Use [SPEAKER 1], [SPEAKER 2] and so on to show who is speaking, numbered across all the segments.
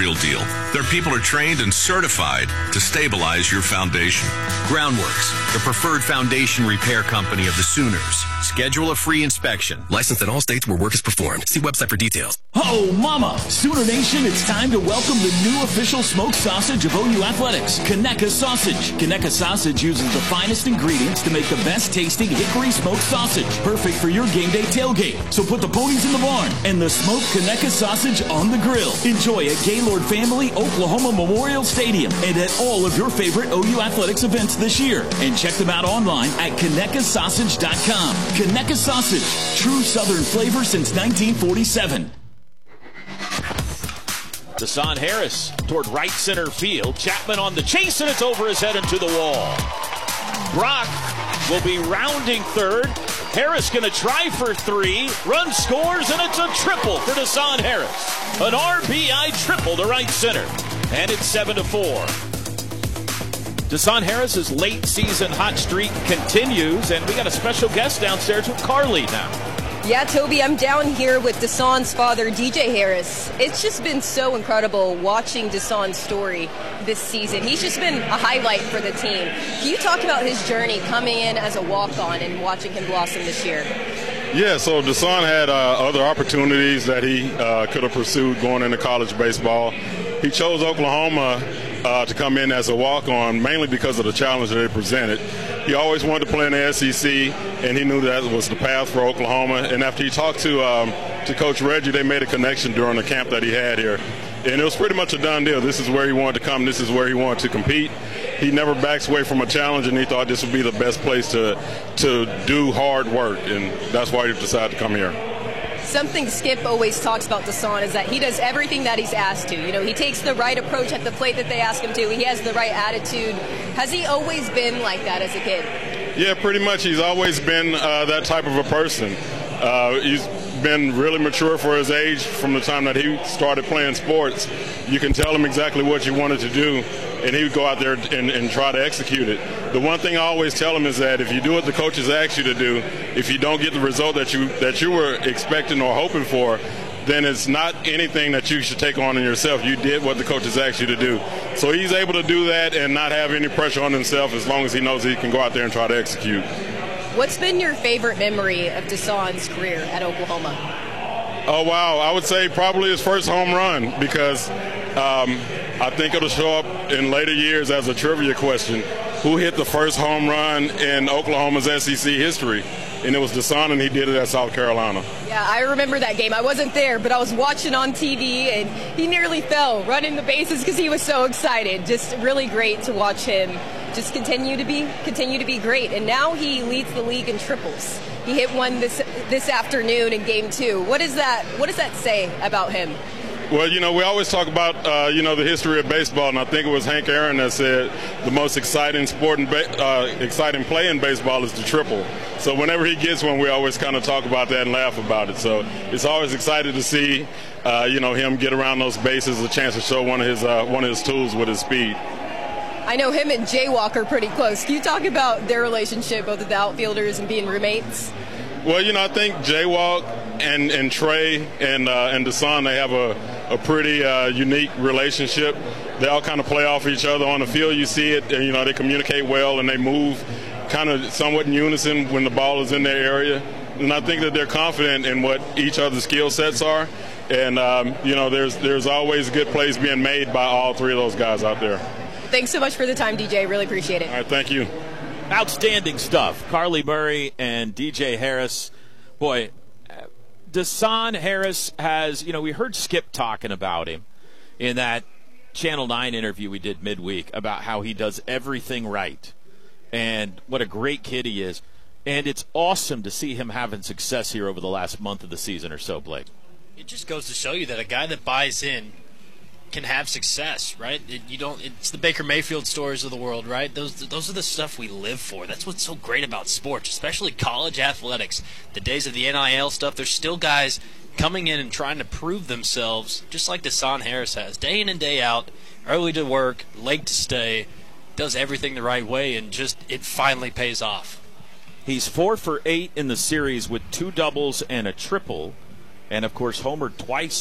[SPEAKER 1] real deal. Their people are trained and certified to stabilize your foundation.
[SPEAKER 2] Groundworks, the preferred foundation repair company of the Sooners. Schedule a free inspection.
[SPEAKER 3] Licensed in all states where work is performed. See website for details.
[SPEAKER 4] Oh, mama! Sooner Nation, it's time to welcome the new official smoked sausage of OU Athletics, Conecuh Sausage. Conecuh Sausage uses the finest ingredients to make the best tasting hickory smoked sausage. Perfect for your game day tailgate. So put the ponies in the barn and the smoked Conecuh Sausage on the grill. Enjoy at Gaylord Family Oklahoma Memorial Stadium and at all of your favorite OU Athletics events this year. And check them out online at ConecuhSausage.com. Conecuh Sausage, true Southern flavor since 1947.
[SPEAKER 5] Dasan Harris toward right center field. Chapman on the chase, and it's over his head into the wall. Brock will be rounding third. Harris going to try for three. Run scores, and it's a triple for Dasan Harris. An RBI triple to right center. And it's 7-4. Dasan Harris's late season hot streak continues, and we got a special guest downstairs with Carly now.
[SPEAKER 6] Yeah, Toby, I'm down here with Dasan's father, DJ Harris. It's just been so incredible watching Dasan's story this season. He's just been a highlight for the team. Can you talk about his journey coming in as a walk-on and watching him blossom this year?
[SPEAKER 7] Yeah, so Dasan had other opportunities that he could have pursued going into college baseball. He chose Oklahoma to come in as a walk-on, mainly because of the challenge that it presented. He always wanted to play in the SEC, and he knew that was the path for Oklahoma. And after he talked to Coach Reggie, they made a connection during the camp that he had here. And it was pretty much a done deal. This is where he wanted to come. This is where he wanted to compete. He never backs away from a challenge, and he thought this would be the best place to do hard work, and that's why he decided to come here.
[SPEAKER 6] Something Skip always talks about Dasan is that he does everything that he's asked to. You know, he takes the right approach at the plate that they ask him to. He has the right attitude. Has he always been like that as a kid?
[SPEAKER 7] Yeah, pretty much. He's always been that type of a person. He's been really mature for his age from the time that he started playing sports. You can tell him exactly what you wanted to do, and he would go out there and try to execute it. The one thing I always tell him is that if you do what the coaches ask you to do, if you don't get the result that you were expecting or hoping for, then it's not anything that you should take on in yourself. You did what the coaches asked you to do. So he's able to do that and not have any pressure on himself as long as he knows he can go out there and try to execute.
[SPEAKER 6] What's been your favorite memory of Dasan's career at Oklahoma?
[SPEAKER 7] Oh, wow. I would say probably his first home run, because I think it'll show up in later years as a trivia question. Who hit the first home run in Oklahoma's SEC history? And it was Dasan, and he did it at South Carolina.
[SPEAKER 6] Yeah, I remember that game. I wasn't there, but I was watching on TV, and he nearly fell running the bases because he was so excited. Just really great to watch him just continue to be great. And now he leads the league in triples. He hit one this afternoon in Game 2. What does that say about him?
[SPEAKER 7] Well, you know, we always talk about, the history of baseball, and I think it was Hank Aaron that said the most exciting exciting play in baseball is the triple. So whenever he gets one, we always kind of talk about that and laugh about it. So it's always exciting to see, him get around those bases, a chance to show one of his tools with his speed.
[SPEAKER 6] I know him and Jaywalk are pretty close. Can you talk about their relationship, both of the outfielders and being roommates?
[SPEAKER 7] Well, I think Jaywalk and Trey and Dasan, they have a pretty unique relationship. They all kind of play off each other on the field. You see it, and, they communicate well, and they move kind of somewhat in unison when the ball is in their area. And I think that they're confident in what each other's skill sets are. And, there's always good plays being made by all three of those guys out there.
[SPEAKER 6] Thanks so much for the time, DJ. Really appreciate it.
[SPEAKER 7] All right, thank you.
[SPEAKER 5] Outstanding stuff. Carly Murray and DJ Harris. Boy, Dasan Harris has, we heard Skip talking about him in that Channel 9 interview we did midweek about how he does everything right and what a great kid he is. And it's awesome to see him having success here over the last month of the season or so, Blake.
[SPEAKER 8] It just goes to show you that a guy that buys in can have success, right? It's the Baker Mayfield stories of the world, right? Those are the stuff we live for. That's what's so great about sports, especially college athletics. The days of the NIL stuff, there's still guys coming in and trying to prove themselves, just like Dasan Harris has, day in and day out, early to work, late to stay, does everything the right way, and just it finally pays off.
[SPEAKER 5] He's 4 for 8 in the series with 2 doubles and a triple, and of course homered twice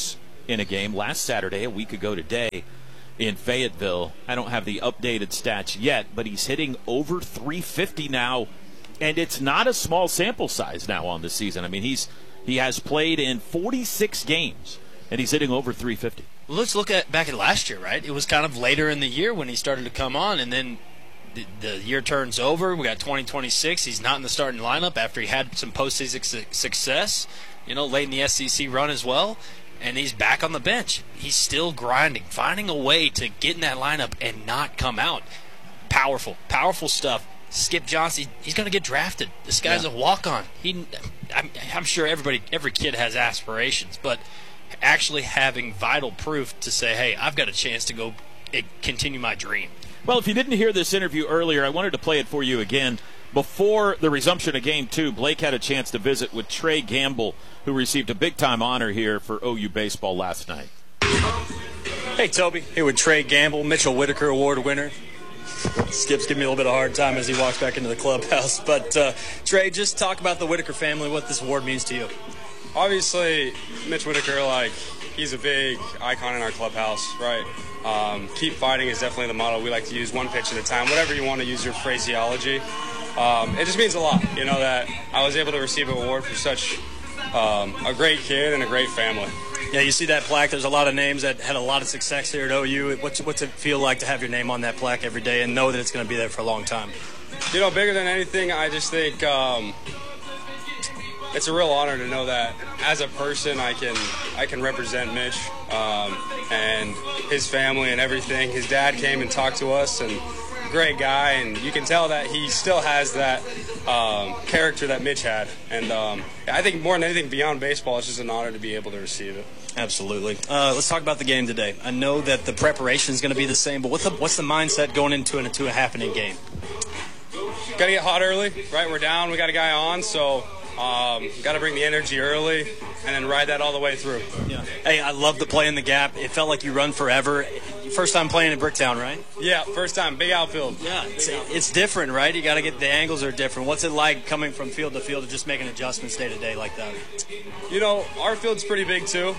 [SPEAKER 5] in a game last Saturday, a week ago today, in Fayetteville. I don't have the updated stats yet, but he's hitting over 350 now, and it's not a small sample size now on the season. I mean, he has played in 46 games, and he's hitting over 350.
[SPEAKER 8] Well, let's look back at last year, right? It was kind of later in the year when he started to come on, and then the year turns over. We got 2026. He's not in the starting lineup after he had some postseason success, late in the SEC run as well. And he's back on the bench. He's still grinding, finding a way to get in that lineup and not come out. Powerful stuff. Skip Johnson, he's going to get drafted. This guy's a walk-on. I'm sure every kid has aspirations, but actually having vital proof to say, hey, I've got a chance to go continue my dream.
[SPEAKER 5] Well, if you didn't hear this interview earlier, I wanted to play it for you again. Before the resumption of Game 2, Blake had a chance to visit with Trey Gamble, who received a big-time honor here for OU baseball last night.
[SPEAKER 9] Hey, Toby. Here with Trey Gamble, Mitchell Whitaker Award winner. Skip's giving me a little bit of a hard time as he walks back into the clubhouse. But, Trey, just talk about the Whitaker family, what this award means to you.
[SPEAKER 10] Obviously, Mitch Whitaker, he's a big icon in our clubhouse, right? Keep fighting is definitely the motto. We like to use one pitch at a time, whatever you want to use your phraseology. It just means a lot, that I was able to receive an award for such a great kid and a great family.
[SPEAKER 9] Yeah, you see that plaque. There's a lot of names that had a lot of success here at OU. What's it feel like to have your name on that plaque every day and know that it's going to be there for a long time?
[SPEAKER 10] Bigger than anything, I just think it's a real honor to know that as a person I can represent Mitch and his family and everything. His dad came and talked to us, and great guy, and you can tell that he still has that character that Mitch had. And I think more than anything beyond baseball, it's just an honor to be able to receive it.
[SPEAKER 9] Absolutely. Let's talk about the game today. I know that the preparation is going to be the same, but what's the mindset going into a 2.5-inning game?
[SPEAKER 10] Got to get hot early, right? We're down. We got a guy on, so got to bring the energy early and then ride that all the way through.
[SPEAKER 9] Yeah. Hey, I love the play in the gap. It felt like you run forever. First time playing in Bricktown, right?
[SPEAKER 10] Yeah, first time. Big outfield.
[SPEAKER 9] Yeah, it's different, right? You got to get the angles are different. What's it like coming from field to field and just making adjustments day to day like that?
[SPEAKER 10] Our field's pretty big too.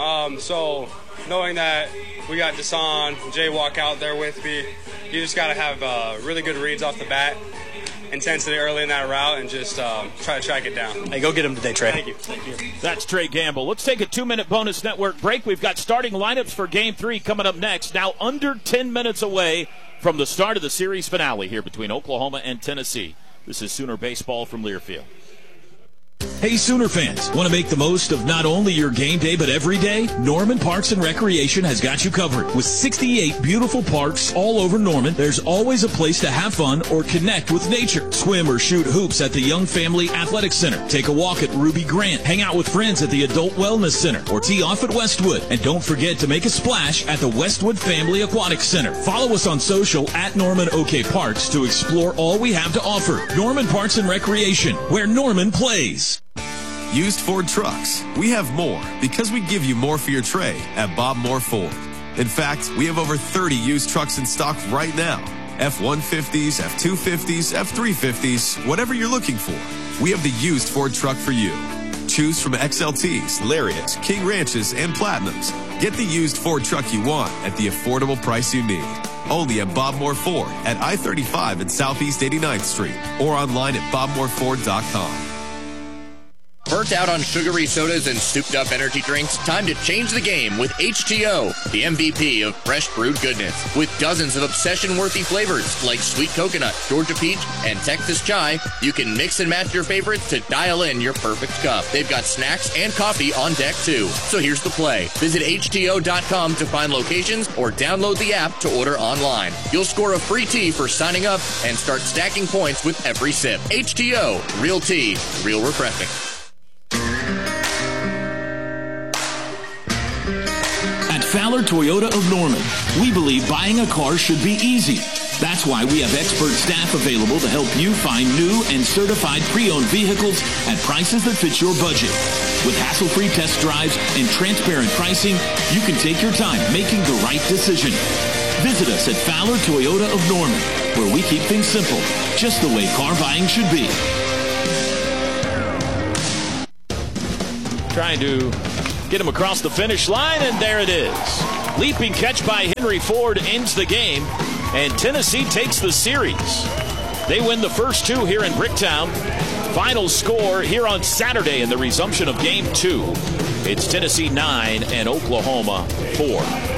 [SPEAKER 10] So knowing that we got Desan, Jay walk out there with me, you just got to have really good reads off the bat, intensity early in that route, and just try to track it down.
[SPEAKER 9] Hey, go get him today, Trey.
[SPEAKER 10] Thank you.
[SPEAKER 5] That's Trey Gamble. Let's take a 2-minute bonus network break. We've got starting lineups for Game 3 coming up next. Now under 10 minutes away from the start of the series finale here between Oklahoma and Tennessee. This is Sooner Baseball from Learfield.
[SPEAKER 4] Hey, Sooner fans, want to make the most of not only your game day, but every day? Norman Parks and Recreation has got you covered. With 68 beautiful parks all over Norman, there's always a place to have fun or connect with nature. Swim or shoot hoops at the Young Family Athletic Center. Take a walk at Ruby Grant. Hang out with friends at the Adult Wellness Center or tee off at Westwood. And don't forget to make a splash at the Westwood Family Aquatic Center. Follow us on social at Norman OK Parks to explore all we have to offer. Norman Parks and Recreation, where Norman plays.
[SPEAKER 11] Used Ford trucks. We have more because we give you more for your trade at Bob Moore Ford. In fact, we have over 30 used trucks in stock right now. F-150s, F-250s, F-350s, whatever you're looking for. We have the used Ford truck for you. Choose from XLTs, Lariats, King Ranches, and Platinums. Get the used Ford truck you want at the affordable price you need. Only at Bob Moore Ford at I-35 and Southeast 89th Street or online at bobmooreford.com.
[SPEAKER 12] Burnt out on sugary sodas and souped-up energy drinks? Time to change the game with H2O, the MVP of fresh brewed goodness. With dozens of obsession-worthy flavors like sweet coconut, Georgia peach, and Texas chai, you can mix and match your favorites to dial in your perfect cup. They've got snacks and coffee on deck, too. So here's the play. Visit H2O.com to find locations or download the app to order online. You'll score a free tea for signing up and start stacking points with every sip. H2O, real tea, real refreshing.
[SPEAKER 4] Fowler Toyota of Norman. We believe buying a car should be easy. That's why we have expert staff available to help you find new and certified pre-owned vehicles at prices that fit your budget. With hassle-free test drives and transparent pricing, you can take your time making the right decision. Visit us at Fowler Toyota of Norman, where we keep things simple, just the way car buying should be.
[SPEAKER 5] Trying to get him across the finish line, and there it is. Leaping catch by Henry Ford ends the game, and Tennessee takes the series. They win the first two here in Bricktown. Final score here on Saturday in the resumption of Game 2. It's Tennessee 9 and Oklahoma 4.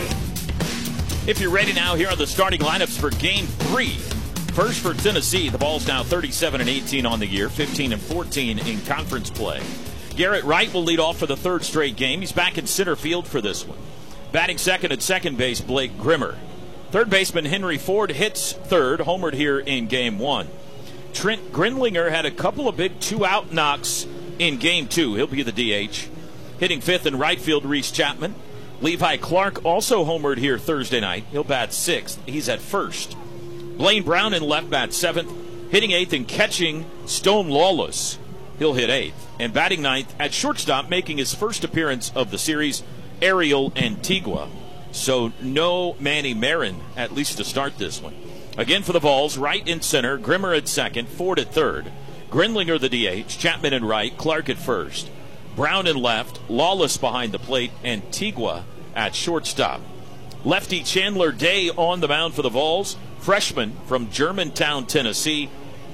[SPEAKER 5] If you're ready now, here are the starting lineups for Game 3. First for Tennessee, the ball's now 37-18 on the year, 15-14 in conference play. Garrett Wright will lead off for the third straight game. He's back in center field for this one. Batting second at second base, Blake Grimmer. Third baseman Henry Ford hits third, homered here in Game 1. Trent Grinlinger had a couple of big two-out knocks in Game 2. He'll be the DH. Hitting fifth in right field, Reese Chapman. Levi Clark also homered here Thursday night. He'll bat sixth. He's at first. Blaine Brown in left, bats seventh. Hitting eighth and catching, Stone Lawless. He'll hit eighth. And batting ninth at shortstop, making his first appearance of the series, Ariel Antigua. So no Manny Marin, at least to start this one. Again for the Vols, Wright in center, Grimmer at second, Ford at third. Grinlinger the DH, Chapman in right, Clark at first. Brown in left, Lawless behind the plate, Antigua at shortstop. Lefty Chandler Day on the mound for the Vols, freshman from Germantown, Tennessee.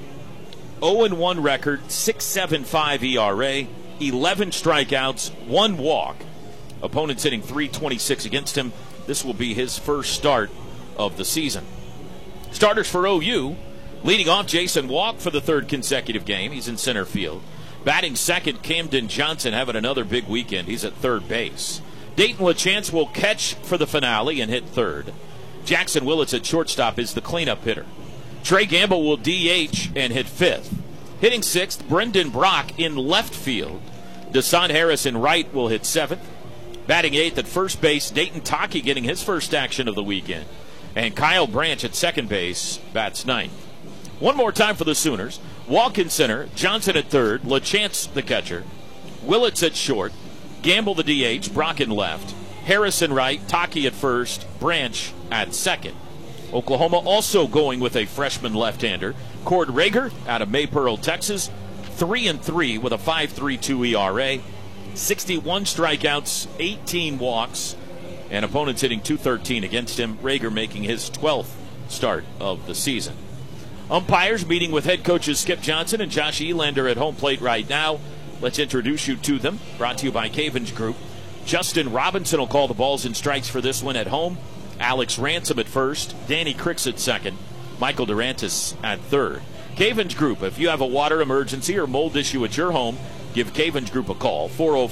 [SPEAKER 5] 0-1 record, 6.75 ERA, 11 strikeouts, 1 walk. Opponents hitting .326 against him. This will be his first start of the season. Starters for OU, leading off Jason Walk for the third consecutive game. He's in center field. Batting second, Camden Johnson having another big weekend. He's at third base. Dayton LaChance will catch for the finale and hit third. Jackson Willits at shortstop is the cleanup hitter. Trey Gamble will DH and hit fifth. Hitting sixth, Brendan Brock in left field. Deshaun Harris in right will hit seventh. Batting eighth at first base, Dayton Taki getting his first action of the weekend. And Kyle Branch at second base bats ninth. One more time for the Sooners. Walk in center, Johnson at third, LaChance the catcher, Willits at short, Gamble the DH, Brock in left, Harris in right, Taki at first, Branch at second. Oklahoma also going with a freshman left-hander, Cord Rager out of Maypearl, Texas, 3-3 with a 5.32 ERA, 61 strikeouts, 18 walks, and opponents hitting .213 against him. Rager making his 12th start of the season. Umpires meeting with head coaches Skip Johnson and Josh Elander at home plate right now. Let's introduce you to them. Brought to you by Cavens Group. Justin Robinson will call the balls and strikes for this one at home. Alex Ransom at first. Danny Cricks at second. Michael Durantis at third. Cavens Group, if you have a water emergency or mold issue at your home, give Cavens Group a call.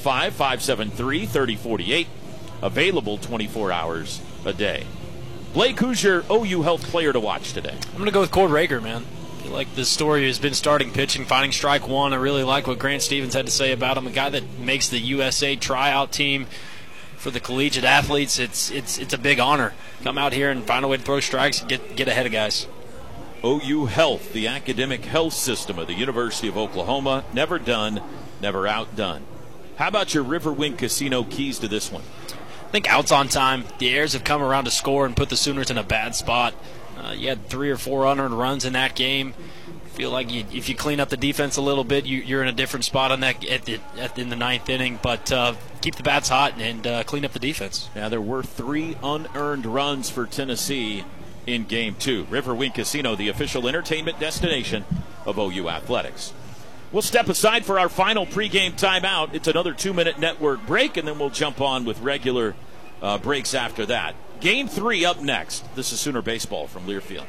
[SPEAKER 5] 405-573-3048. Available 24 hours a day. Blake, who's your OU Health player to watch today?
[SPEAKER 8] I'm going to go with Cord Rager, man. I feel like this story has been starting pitching, finding strike one. I really like what Grant Stevens had to say about him. A guy that makes the USA tryout team for the collegiate athletes. It's a big honor. Come out here and find a way to throw strikes and get ahead of guys.
[SPEAKER 5] OU Health, the academic health system of the University of Oklahoma. Never done, never outdone. How about your Riverwind Casino keys to this one?
[SPEAKER 8] I think out's on time. The Airs have come around to score and put the Sooners in a bad spot. You had 3 or 4 unearned runs in that game. Feel like if you clean up the defense a little bit, you're in a different spot on that in the ninth inning. But keep the bats hot and clean up the defense.
[SPEAKER 5] Yeah, there were 3 unearned runs for Tennessee in Game 2. Riverwind Casino, the official entertainment destination of OU Athletics. We'll step aside for our final pregame timeout. It's another 2-minute network break, and then we'll jump on with regular breaks after that. Game 3 up next. This is Sooner Baseball from Learfield.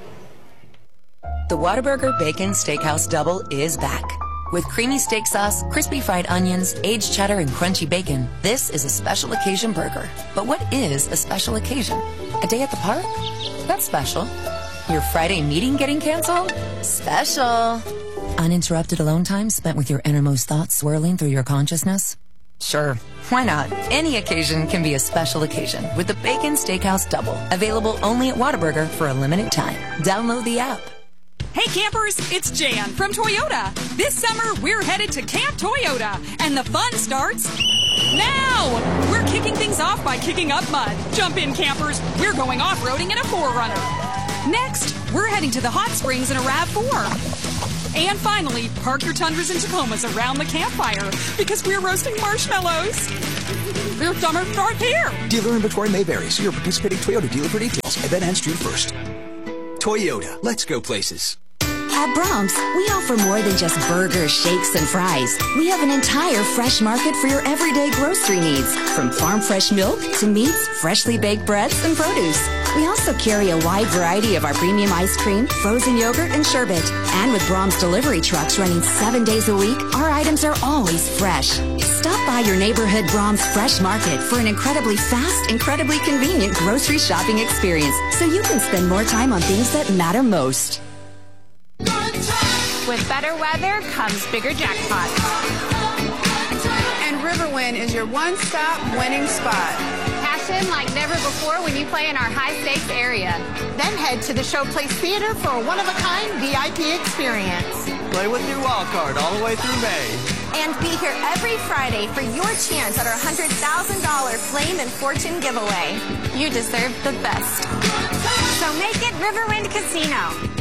[SPEAKER 13] The Whataburger Bacon Steakhouse Double is back. With creamy steak sauce, crispy fried onions, aged cheddar, and crunchy bacon, this is a special occasion burger. But what is a special occasion? A day at the park? That's special. Your Friday meeting getting canceled? Special. Uninterrupted alone time spent with your innermost thoughts swirling through your consciousness? Sure, why not? Any occasion can be a special occasion with the Bacon Steakhouse Double. Available only at Whataburger for a limited time. Download the app.
[SPEAKER 14] Hey campers, it's Jan from Toyota. This summer, we're headed to Camp Toyota, and the fun starts now. We're kicking things off by kicking up mud. Jump in, campers. We're going off-roading in a 4Runner. Next, we're heading to the hot springs in a RAV4. And finally, park your Tundras and Tacomas around the campfire because we're roasting marshmallows. Your summer starts here.
[SPEAKER 15] Dealer inventory may vary. See your participating Toyota dealer for details. Event ends June 1st. Toyota. Let's go places.
[SPEAKER 16] At Brahms, we offer more than just burgers, shakes, and fries. We have an entire fresh market for your everyday grocery needs, from farm fresh milk to meats, freshly baked breads, and produce. We also carry a wide variety of our premium ice cream, frozen yogurt, and sherbet. And with Brahms delivery trucks running 7 days a week, our items are always fresh. Stop by your neighborhood Brahms Fresh Market for an incredibly fast, incredibly convenient grocery shopping experience, so you can spend more time on things that matter most.
[SPEAKER 17] With better weather comes bigger jackpots.
[SPEAKER 18] And Riverwind is your one-stop winning spot.
[SPEAKER 17] Cash in like never before when you play in our high-stakes area. Then head to the Showplace Theater for a one-of-a-kind VIP experience.
[SPEAKER 19] Play with your wild card all the way through May.
[SPEAKER 20] And be here every Friday for your chance at our $100,000 Flame and Fortune giveaway. You deserve the best.
[SPEAKER 17] So make it Riverwind Casino.